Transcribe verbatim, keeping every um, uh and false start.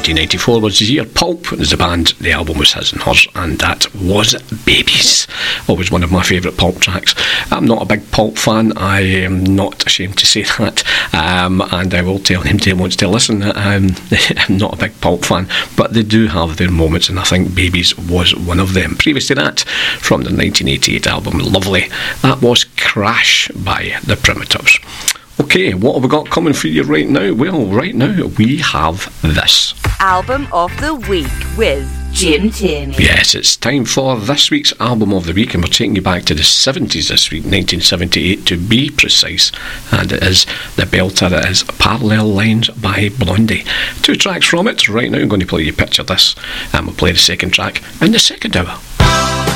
nineteen ninety-four was his year. Pulp was the band, the album was his and hers, and that was Babies. Always one of my favourite Pulp tracks. I'm not a big Pulp fan, I am not ashamed to say that, um, and I will tell him he wants to listen. um, I'm not a big Pulp fan, but they do have their moments, and I think Babies was one of them. Previous to that, from the nineteen eighty-eight album Lovely, that was Crash by The Primitives. Okay, what have we got coming for you right now? Well, right now we have this. Album of the Week with Jim Tierney. Yes, it's time for this week's Album of the Week, and we're taking you back to the seventies this week, nineteen seventy-eight to be precise, and it is the belter, it is Parallel Lines by Blondie. Two tracks from it. Right now I'm going to play you Picture This, and we'll play the second track in the second hour.